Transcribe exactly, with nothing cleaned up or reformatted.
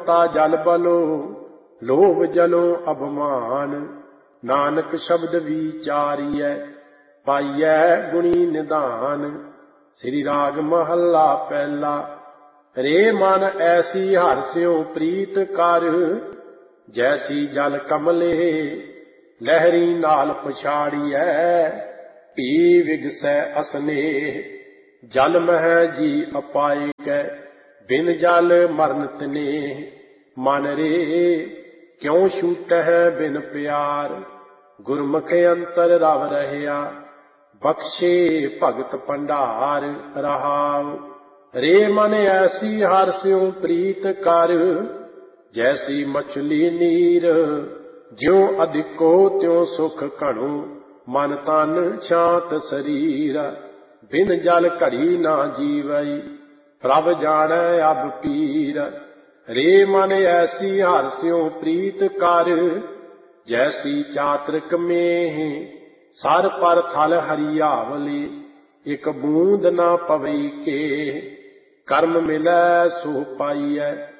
ममता जल बलो लोभ जलो अभिमान। नानक शब्द विचारिय पाइय गुणी निधान। श्री राग महला पहला। रे मन ऐसी हर स्यों प्रीत कर जैसी जल कमले लहरी नाल पछाड़िय पी विगसै असनेह। जल मह जी अपाए कै बिन जल मਰਨ तनेह। मन रे क्यों छूटह बिन प्यार गुरमुख अंतर रव रहया बख्शे भगत भंडार रहाव। रे मन ऐसी हर स्यों प्रीत कर जैसी मछली नीर। ज्यों अधिको त्यों सुख घणो मन तन शांत शरीर। बिन जल घड़ी ना जीवई प्रभ जानै अब पीर। रे मन ऐसी हर स्यों प्रीत कर जैसी चातरिक मेह। सर पर थल हरियावली एक बूंद ना पवई के। कर्म मिलै सो पाइयै